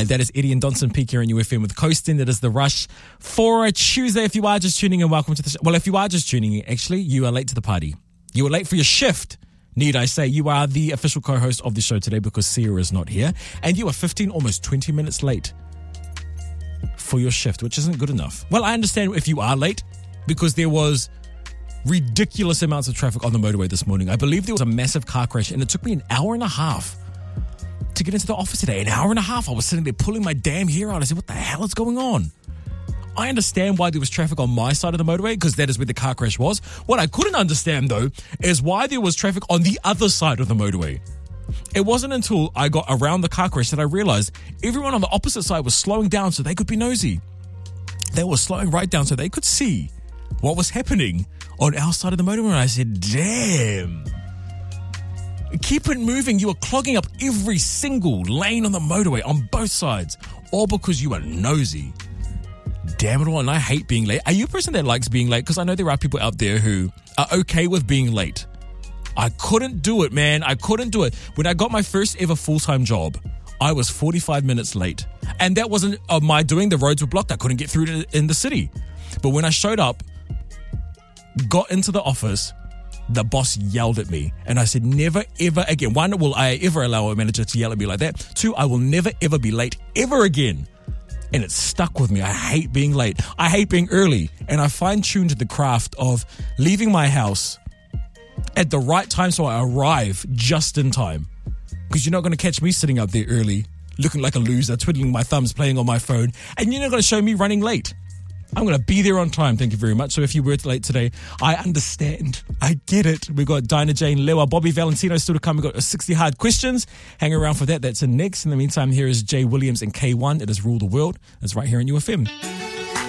And that is Eddie and Donson Peak here in UFM with Coastin. That is The Rush for a Tuesday. If you are just tuning in, welcome to the show. Well, if you are just tuning in, actually, you are late to the party. You were late for your shift. Need I say, you are the official co-host of the show today because Sia is not here. And you are 15, almost 20 minutes late for your shift, which isn't good enough. Well, I understand if you are late because there was ridiculous amounts of traffic on the motorway this morning. I believe there was a massive car crash and it took me an hour and a half to get into the office today. An hour and a half. I was sitting there pulling my damn hair out. I said, what the hell is going on? I understand why there was traffic on my side of the motorway because that is where the car crash was. What I couldn't understand, though, is why there was traffic on the other side of the motorway. It wasn't until I got around the car crash that I realized everyone on the opposite side was slowing down so they could be nosy. They were slowing right down so they could see what was happening on our side of the motorway. And I said, damn. Keep it moving. You are clogging up every single lane on the motorway on both sides, all because you are nosy. Damn it all. And I hate being late. Are you a person that likes being late? Because I know there are people out there who are okay with being late. I couldn't do it, man. I couldn't do it. When I got my first ever full-time job, I was 45 minutes late. And that wasn't my doing. The roads were blocked. I couldn't get through in the city. But when I showed up, got into the office, the boss yelled at me. And I said, never, ever again. One, will I ever allow a manager to yell at me like that? Two, I will never, ever be late ever again. And it stuck with me. I hate being late. I hate being early. And I fine-tuned the craft of leaving my house at the right time so I arrive just in time. Because you're not going to catch me sitting up there early, looking like a loser, twiddling my thumbs, playing on my phone. And you're not going to show me running late. I'm going to be there on time, thank you very much. So if you were late today, I understand. I get it. We've got Dinah Jane Lewa, Bobby Valentino still to come. We've got 60 hard questions. Hang around for that. That's in next. In the meantime, here is Jay Williams and K1. It is Rule the World. It's right here in UFM.